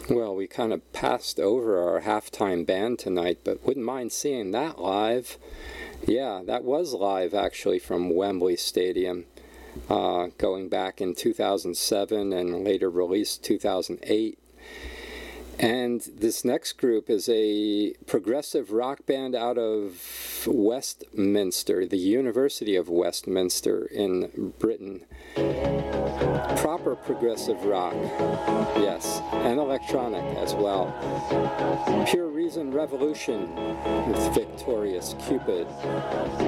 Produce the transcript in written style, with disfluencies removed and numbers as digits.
Well, we kind of passed over our halftime band tonight, but wouldn't mind seeing that live. Yeah, that was live actually from Wembley Stadium, going back in 2007 and later released 2008. And this next group is a progressive rock band out of Westminster, the University of Westminster in Britain. Proper progressive rock, yes, and electronic as well. Pure Reason Revolution with Victorious Cupid.